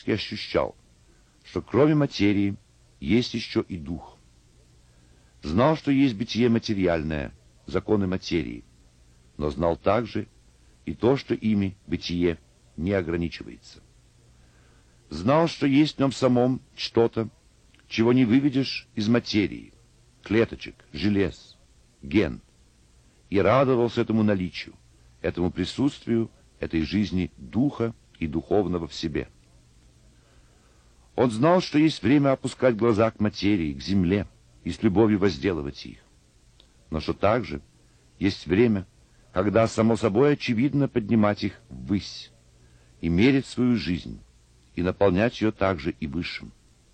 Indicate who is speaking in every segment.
Speaker 1: физически ощущал, что кроме материи есть еще и дух. Знал, что есть бытие материальное, законы материи, но знал также и то, что ими бытие не ограничивается. Знал, что есть в нем самом что-то, чего не выведешь из материи, клеточек, желез, ген, и радовался этому наличию, этому присутствию, этой жизни духа и духовного в себе. Он знал, что есть время опускать глаза к материи, к земле, и с любовью возделывать их. Но что также есть время, когда само собой очевидно поднимать их ввысь, и мерить свою жизнь, и наполнять ее также и высшим.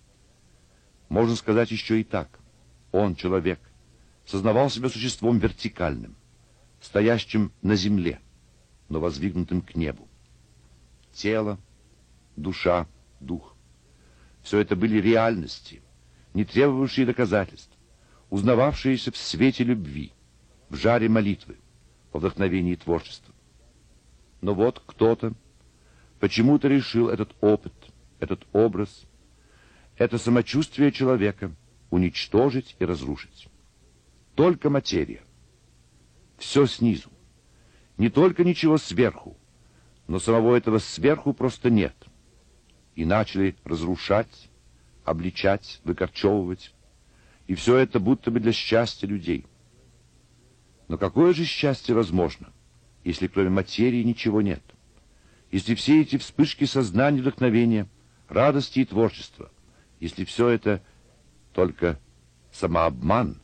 Speaker 1: Можно сказать еще и так. Он, человек, сознавал себя существом вертикальным, стоящим на земле, но воздвигнутым к небу. Тело, душа, дух — все это были реальности, не требовавшие доказательств, узнававшиеся в свете любви, в жаре молитвы, во вдохновении творчества. Но вот кто-то почему-то решил этот опыт, этот образ, это самочувствие человека уничтожить и разрушить. Только материя. Все снизу. Не только ничего сверху, но самого этого сверху просто нет. И начали разрушать, обличать, выкорчевывать. И все это будто бы для счастья людей. Но какое же счастье возможно, если кроме материи ничего нет? Если все эти вспышки сознания, вдохновения, радости и творчества, если все это только самообман,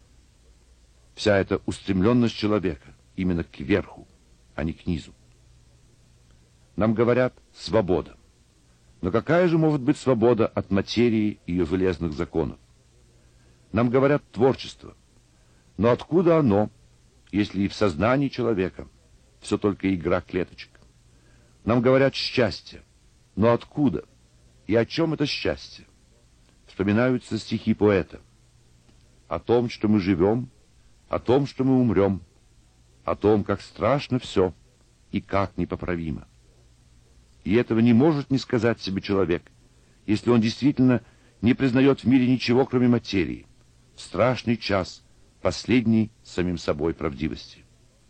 Speaker 1: вся эта устремленность человека именно кверху, а не к низу. Нам говорят «свобода». Но какая же может быть свобода от материи и ее железных законов? Нам говорят творчество. Но откуда оно, если и в сознании человека все только игра клеточек? Нам говорят счастье. Но откуда? И о чем это счастье? Вспоминаются стихи поэта. О том, что мы живем, о том, что мы умрем, о том, как страшно все и как непоправимо. И этого не может не сказать себе человек, если он действительно не признает в мире ничего, кроме материи, в страшный час, последней самим собой правдивости.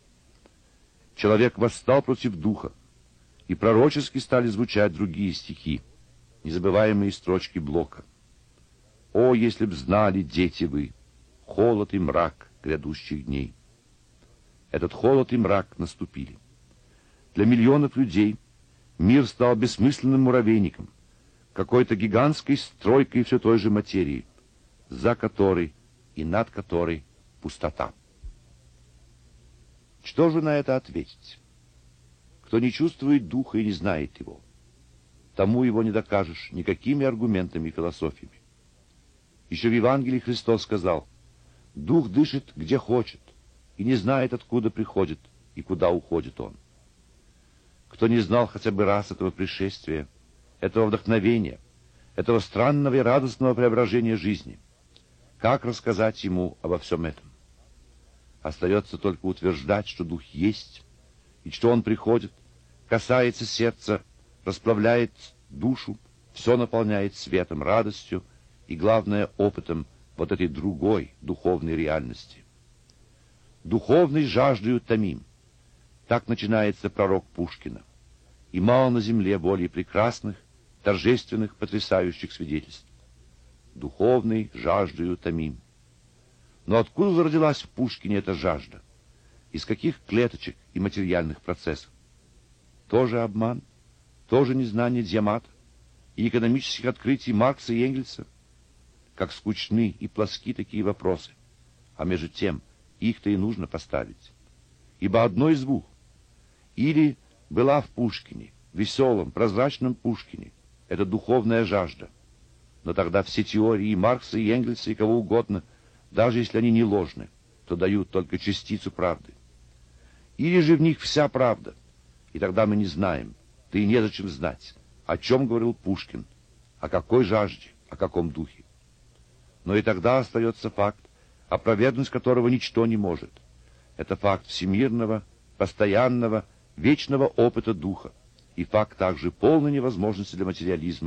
Speaker 1: Человек восстал против духа, и пророчески стали звучать другие стихи, незабываемые строчки Блока. «О, если б знали, дети вы, холод и мрак грядущих дней!» Этот холод и мрак наступили. Для миллионов людей мир стал бессмысленным муравейником, какой-то гигантской стройкой все той же материи, за которой и над которой пустота. Что же на это ответить? Кто не чувствует духа и не знает его, тому его не докажешь никакими аргументами и философиями. Еще в Евангелии Христос сказал: «Дух дышит, где хочет, и не знает, откуда приходит и куда уходит он». Кто не знал хотя бы раз этого пришествия, этого вдохновения, этого странного и радостного преображения жизни, как рассказать ему обо всем этом? Остается только утверждать, что Дух есть, и что Он приходит, касается сердца, расплавляет душу, все наполняет светом, радостью и, главное, опытом вот этой другой духовной реальности. «Духовной жаждою томим». Так начинается пророк Пушкина. И мало на земле более прекрасных, торжественных, потрясающих свидетельств. Духовной жаждою томим. Но откуда родилась в Пушкине эта жажда? Из каких клеточек и материальных процессов? Тоже обман? Тоже незнание Диамата и экономических открытий Маркса и Энгельса? Как скучны и плоски такие вопросы. А между тем, их-то и нужно поставить. Ибо одно из двух. Или была в Пушкине, веселом, прозрачном Пушкине, эта духовная жажда. Но тогда все теории Маркса и Энгельса и кого угодно, даже если они не ложны, то дают только частицу правды. Или же в них вся правда, и тогда мы не знаем, да и незачем знать, о чем говорил Пушкин, о какой жажде, о каком духе. Но и тогда остается факт, опровергнуть которого ничто не может. Это факт всемирного, постоянного, вечного опыта духа, и факт также полной невозможности для материализма